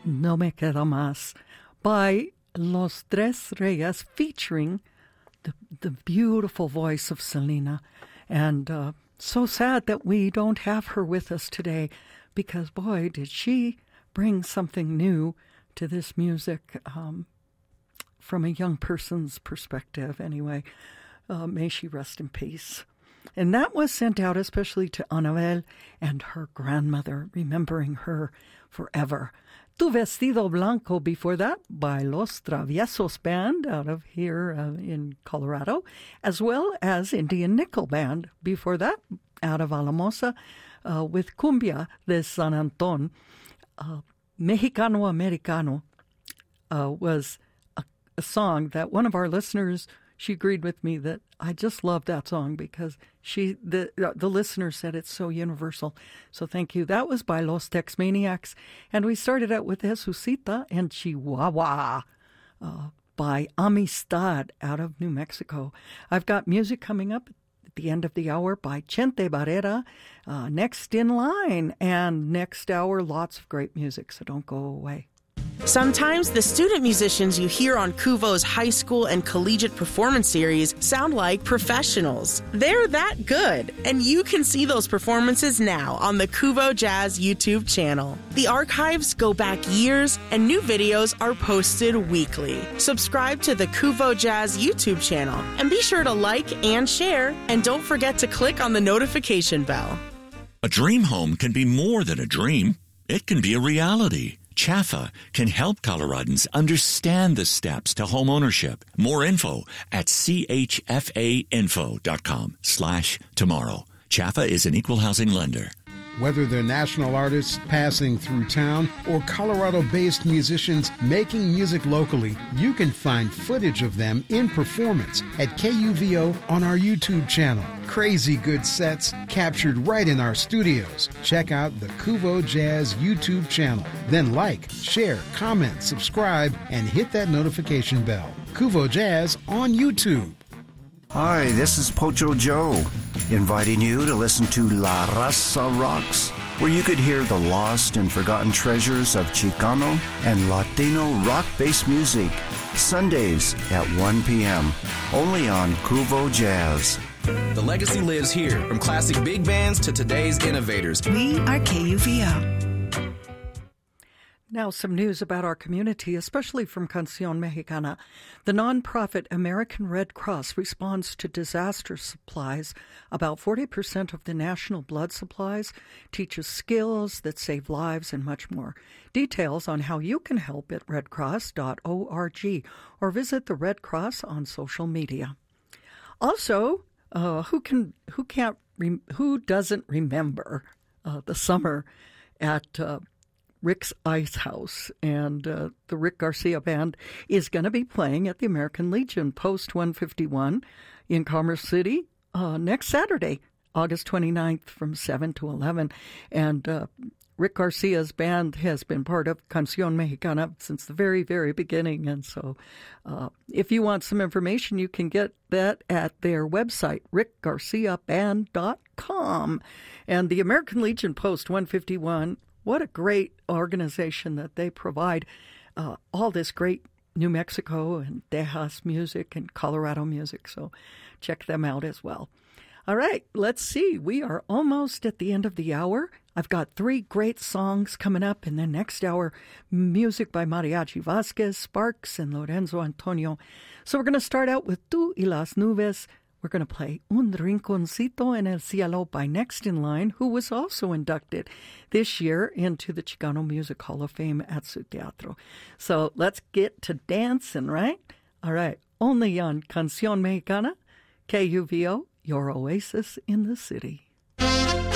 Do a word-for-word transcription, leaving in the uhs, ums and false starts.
No Me Queda Más by Los Tres Reyes, featuring the, the beautiful voice of Selena. And uh, so sad that we don't have her with us today, because, boy, did she bring something new to this music um, from a young person's perspective, anyway. Uh, may she rest in peace. And that was sent out especially to Anabel and her grandmother, remembering her forever. Tu Vestido Blanco before that by Los Traviesos Band out of here uh, in Colorado, as well as Indian Nickel Band before that out of Alamosa uh, with Cumbia de San Anton. Uh, Mexicano Americano uh, was a, a song that one of our listeners, she agreed with me that I just love that song because she the the listener said it's so universal. So thank you. That was by Los Tex-Maniacs. And we started out with Jesucita and Chihuahua uh, by Amistad out of New Mexico. I've got music coming up at the end of the hour by Chente Barrera, uh, next in line. And next hour, lots of great music, so don't go away. Sometimes the student musicians you hear on Kuvo's high school and collegiate performance series sound like professionals. They're that good, and you can see those performances now on the Kuvo Jazz YouTube channel. The archives go back years, and new videos are posted weekly. Subscribe to the Kuvo Jazz YouTube channel, and be sure to like and share, and don't forget to click on the notification bell. A dream home can be more than a dream. It can be a reality. Chaffa can help Coloradans understand the steps to home ownership. More info at chfainfo.com slash tomorrow. Chaffa is an equal housing lender. Whether they're national artists passing through town or Colorado-based musicians making music locally, you can find footage of them in performance at K U V O on our YouTube channel. Crazy good sets captured right in our studios. Check out the Kuvo Jazz YouTube channel. Then like, share, comment, subscribe, and hit that notification bell. Kuvo Jazz on YouTube. Hi, this is Pocho Joe, inviting you to listen to La Raza Rocks, where you could hear the lost and forgotten treasures of Chicano and Latino rock-based music, Sundays at one p.m., only on Kuvo Jazz. The legacy lives here, from classic big bands to today's innovators. We are K U V O. Now some news about our community, especially from Canción Mexicana. The nonprofit American Red Cross responds to disaster supplies. About forty percent of the national blood supplies, teaches skills that save lives, and much more. Details on how you can help at red cross dot org or visit the Red Cross on social media. Also, uh, who can who can't re- who doesn't remember uh, the summer at uh, Rick's Ice House, and uh, the Rick Garcia Band is going to be playing at the American Legion Post one fifty-one in Commerce City uh, next Saturday, August twenty-ninth from seven to eleven. And uh, Rick Garcia's band has been part of Canción Mexicana since the very, very beginning. And so uh, if you want some information, you can get that at their website, rick garcia band dot com. And the American Legion Post one fifty-one, what a great organization that they provide uh, all this great New Mexico and Tejas music and Colorado music. So check them out as well. All right, let's see. We are almost at the end of the hour. I've got three great songs coming up in the next hour. Music by Mariachi Vasquez, Sparks, and Lorenzo Antonio. So we're going to start out with Tú y las Nubes. We're going to play Un Rinconcito en el Cielo by Next in Line, who was also inducted this year into the Chicano Music Hall of Fame at Su Teatro. So let's get to dancing, right? All right, only on Canción Mexicana, K U V O, your oasis in the city.